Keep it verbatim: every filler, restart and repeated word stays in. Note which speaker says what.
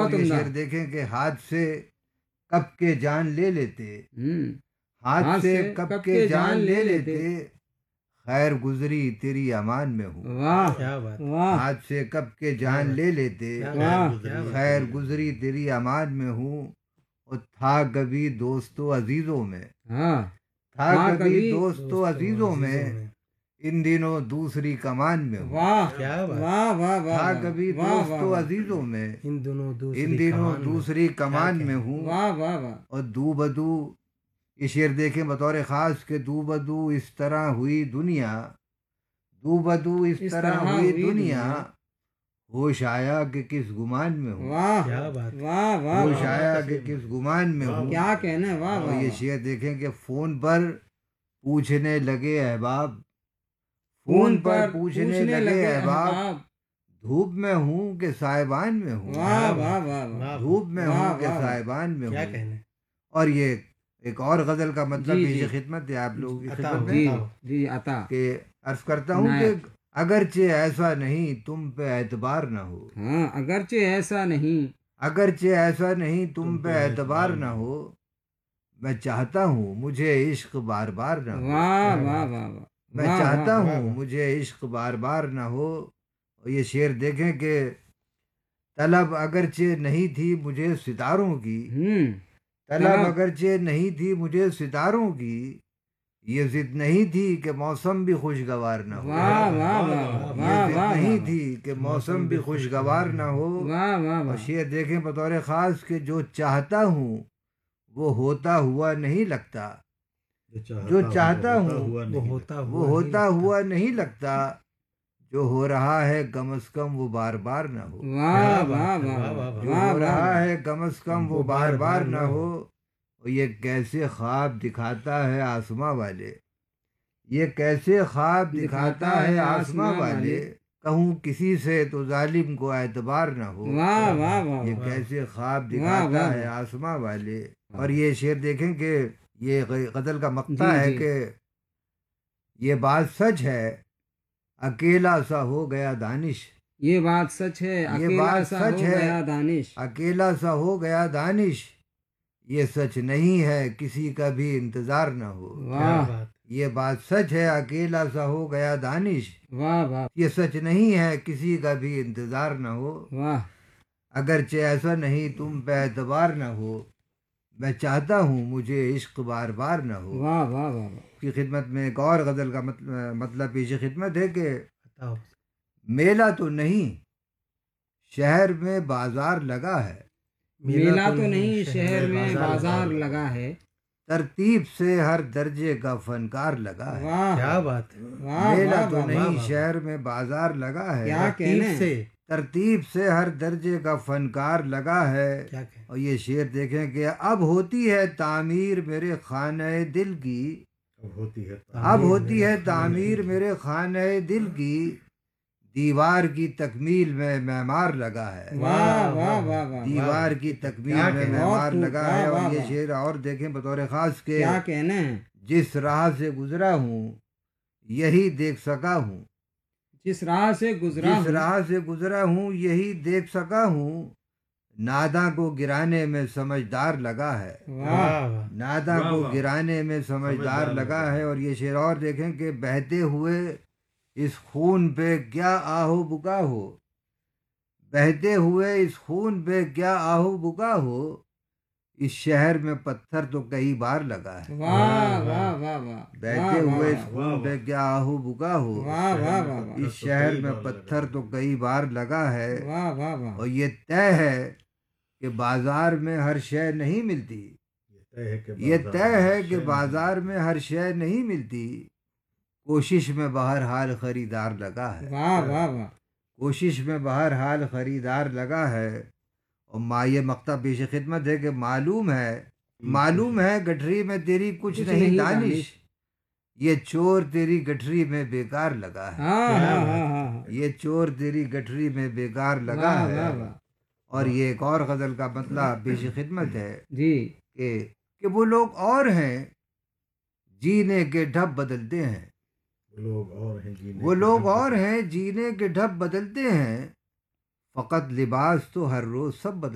Speaker 1: بہت
Speaker 2: یہ
Speaker 1: عمدہ۔
Speaker 2: شعر دیکھیں کہ ہاتھ سے کب کے جان لے لیتے،
Speaker 1: ہوں
Speaker 2: ہاتھ سے کب کے جان لے لیتے، خیر گزری تیری امان میں ہوں۔
Speaker 1: واہ
Speaker 3: کیا بات،
Speaker 1: واہ
Speaker 2: ہاتھ سے کب کے جان لے لیتے،
Speaker 1: واہ
Speaker 2: خیر گزری تیری امان میں ہوں۔ اور تھا کبھی دوستو عزیزوں میں،
Speaker 1: ہاں
Speaker 2: تھا
Speaker 1: تھا
Speaker 2: کبھی
Speaker 1: کبھی
Speaker 2: دوستو عزیزوں میں، ان دنوں دوسری کمان میں ہوں۔
Speaker 1: واہ
Speaker 3: کیا بات،
Speaker 1: واہ واہ واہ
Speaker 2: تھا
Speaker 1: واہ،
Speaker 2: کبھی
Speaker 1: واہ واہ
Speaker 2: دوستو
Speaker 1: واہ،
Speaker 2: عزیزوں میں،
Speaker 3: ان دنوں دوسری
Speaker 2: ان دنوں
Speaker 3: کمان میں۔
Speaker 2: دوسری کمان میں ہوں۔
Speaker 1: واہ واہ واہ،
Speaker 2: اور دو بدو یہ شعر دیکھیں بطور خاص کہ دو بدو اس طرح ہوئی دنیا، دو بدو اس
Speaker 1: اس
Speaker 2: طرح
Speaker 1: طرح
Speaker 2: ہوئی
Speaker 1: ہوئی
Speaker 2: دنیا،
Speaker 1: دنیا۔
Speaker 2: ہوش آیا کہ کس گمان میں ہوں،
Speaker 1: واہ
Speaker 3: کیا بات،
Speaker 1: واہ واہ
Speaker 2: ہوش
Speaker 1: واہ،
Speaker 2: آیا کہ کس گمان میں ہوں۔
Speaker 1: کیا کہنا ہے، واہ
Speaker 2: اور
Speaker 1: واہ
Speaker 2: یہ
Speaker 1: واہ۔
Speaker 2: شعر دیکھیں کہ فون پر پوچھنے لگے احباب، فون پر پوچھنے لگے احباب، دھوپ میں ہوں کہ صاحبان میں ہوں،
Speaker 1: واہ واہ واہ واہ،
Speaker 2: دھوپ میں
Speaker 1: واہ
Speaker 2: ہوں کہ
Speaker 1: واہ واہ۔
Speaker 2: صاحبان میں
Speaker 3: کیا
Speaker 2: ہوں۔
Speaker 3: کہنے،
Speaker 2: اور یہ ایک اور غزل کا مطلب
Speaker 1: جی،
Speaker 2: پیش
Speaker 1: جی۔
Speaker 2: خدمت ہے آپ لوگوں کی
Speaker 3: عطا
Speaker 2: خدمت
Speaker 3: ہو،
Speaker 2: میں
Speaker 1: جی
Speaker 3: عطا ہو۔
Speaker 1: جی عطا،
Speaker 2: کہ عرض کرتا ہوں کہ
Speaker 1: عنایت۔
Speaker 2: اگرچہ ایسا نہیں تم پہ اعتبار نہ ہو،
Speaker 1: ہاں اگرچہ ایسا نہیں،
Speaker 2: اگرچہ ایسا نہیں تم پہ اعتبار نہ ہو، میں چاہتا ہوں مجھے عشق بار بار نہ ہو،
Speaker 1: واہ واہ واہ واہ،
Speaker 2: میں
Speaker 1: واہ
Speaker 2: چاہتا
Speaker 1: واہ،
Speaker 2: ہوں مجھے عشق بار بار نہ ہو۔ اور یہ شعر دیکھیں کہ طلب اگرچہ نہیں تھی مجھے ستاروں کی،
Speaker 1: ہوں
Speaker 2: طلب
Speaker 1: طلب
Speaker 2: اگرچہ نہیں تھی مجھے ستاروں کی، یہ ضد نہیں تھی کہ موسم بھی خوشگوار نہ ہو،
Speaker 1: واہ واہ واہ
Speaker 2: یہ
Speaker 1: واہ
Speaker 2: ضد
Speaker 1: واہ،
Speaker 2: نہیں تھی کہ موسم بھی خوشگوار نہ ہو۔
Speaker 1: واہ واہ
Speaker 2: اور
Speaker 1: واہ،
Speaker 2: شعر دیکھیں بطور خاص کہ جو چاہتا ہوں وہ ہوتا ہوا نہیں لگتا، جو چاہتا ہوں
Speaker 3: وہ ہوتا
Speaker 2: وہ ہوتا ہوا نہیں لگتا، جو ہو رہا ہے کم از کم وہ بار بار نہ ہو،
Speaker 1: واہ واہ
Speaker 3: واہ،
Speaker 1: واہ،
Speaker 3: واہ،
Speaker 2: جو
Speaker 1: واہ
Speaker 2: ہو رہا
Speaker 1: واہ،
Speaker 2: ہے کم از کم وہ بار بار نہ ہو۔ اور یہ کیسے خواب دکھاتا ہے آسماں والے، یہ کیسے خواب دکھاتا ہے آسماں والے، کہوں کسی سے تو ظالم کو اعتبار نہ ہو،
Speaker 1: واہ واہ واہ،
Speaker 2: یہ کیسے خواب
Speaker 1: واہ
Speaker 2: دکھاتا
Speaker 1: واہ
Speaker 2: ہے آسماں والے۔ اور یہ شعر دیکھیں کہ یہ غزل کا مقطع
Speaker 1: جی،
Speaker 2: ہے
Speaker 1: جی۔
Speaker 2: کہ یہ بات سچ ہے اکیلا سا ہو گیا دانش،
Speaker 1: یہ بات سچ ہے،
Speaker 2: یہ
Speaker 1: اکیلا
Speaker 2: بات
Speaker 1: سا
Speaker 2: سچ
Speaker 1: ہو
Speaker 2: ہے
Speaker 1: گیا دانش،
Speaker 2: اکیلا سا ہو گیا دانش، یہ سچ نہیں ہے کسی کا بھی انتظار نہ ہو،
Speaker 1: واہ
Speaker 2: یہ بات سچ ہے اکیلا سا ہو گیا دانش،
Speaker 1: واہ واہ
Speaker 2: یہ سچ نہیں ہے کسی کا بھی انتظار نہ ہو،
Speaker 1: واہ،
Speaker 2: اگرچہ ایسا نہیں تم پہ اعتبار نہ ہو، میں چاہتا ہوں مجھے عشق بار بار نہ ہو۔
Speaker 1: واہ واہ واہ،
Speaker 2: کی خدمت میں ایک اور غزل کا مطلب پیش خدمت ہے کہ
Speaker 3: عطا ہو۔
Speaker 2: میلہ تو نہیں شہر میں بازار لگا ہے،
Speaker 1: میلہ تو نہیں شہر میں بازار لگا ہے،
Speaker 2: ترتیب سے ہر درجے کا فنکار لگا ہے،
Speaker 1: واہ
Speaker 3: کیا بات،
Speaker 1: واہ
Speaker 2: میلہ
Speaker 1: واہ
Speaker 2: تو
Speaker 1: واہ،
Speaker 2: نہیں شہر میں بازار لگا ہے،
Speaker 1: کیا
Speaker 3: ترتیب
Speaker 1: کہنے،
Speaker 3: سے،
Speaker 2: ترتیب سے ہر درجے کا فنکار لگا ہے۔
Speaker 3: کیا کہنے،
Speaker 2: اور یہ شعر دیکھیں کہ اب ہوتی ہے تعمیر میرے خانہ دل کی،
Speaker 3: ہوتی ہے
Speaker 2: اب ہوتی ہے تعمیر میرے خانہ دل کی، دیوار کی تکمیل میں معمار لگا ہے،
Speaker 1: واہ واہ واہ واہ،
Speaker 2: دیوار کی تکمیل
Speaker 3: کیا
Speaker 2: میں
Speaker 3: کہنا،
Speaker 2: معمار
Speaker 1: بہت
Speaker 2: لگا
Speaker 1: خوب،
Speaker 2: ہے۔
Speaker 1: واہ
Speaker 2: اور یہ
Speaker 1: واہ،
Speaker 2: شعر اور دیکھیں بطور خاص کے
Speaker 1: کیا کہنے ہیں،
Speaker 2: جس راہ سے گزرا ہوں یہی دیکھ سکا ہوں،
Speaker 1: جس راہ سے گزرا
Speaker 2: جس
Speaker 1: ہوں،
Speaker 2: راہ سے گزرا ہوں یہی دیکھ سکا ہوں، ناداں کو گرانے میں سمجھدار لگا ہے،
Speaker 1: واہ
Speaker 2: ناداں کو گرانے میں سمجھدار لگا ہے۔ اور یہ شعر اور دیکھیں کہ بہتے ہوئے اس خون پہ کیا آہو بکا ہو، بہتے ہوئے اس خون پہ کیا آہو بکا ہو، اس شہر میں پتھر تو کئی بار لگا ہے،
Speaker 1: واہ واہ واہ واہ،
Speaker 2: بہتے ہوئے اس خون پہ کیا آہو بکا ہو،
Speaker 1: واہ واہ واہ،
Speaker 2: اس شہر میں پتھر تو کئی بار لگا ہے۔
Speaker 1: واہ واہ واہ،
Speaker 2: اور یہ طے ہے کہ بازار میں ہر شے نہیں ملتی، یہ طے ہے کہ بازار میں ہر شے نہیں ملتی، کوشش میں بہرحال خریدار لگا ہے،
Speaker 1: واہ واہ واہ،
Speaker 2: کوشش میں بہرحال خریدار لگا ہے۔ اور ماں یہ مقطع پیش خدمت ہے کہ معلوم ہے معلوم ہے گٹھری میں تیری کچھ
Speaker 1: کچھ
Speaker 2: نہیں
Speaker 1: نہیں
Speaker 2: دانش،
Speaker 1: دانش،
Speaker 2: یہ چور تیری گٹھری میں بیکار لگا ہے،
Speaker 1: ہاں ہاں ہاں ہاں،
Speaker 2: یہ چور تیری گٹھری میں بیکار لگا
Speaker 1: واہ
Speaker 2: ہے۔
Speaker 1: واہ واہ،
Speaker 2: اور یہ ایک اور غزل کا مطلب پیش خدمت ہے
Speaker 1: جی،
Speaker 2: کہ کہ وہ لوگ اور ہیں جینے کے ڈھب بدلتے ہیں،
Speaker 3: لوگ اور ہیں جینے
Speaker 2: وہ لوگ اور ہیں جینے کے ڈھب بدلتے ہیں، فقط لباس تو ہر روز سب بدلتے ہیں۔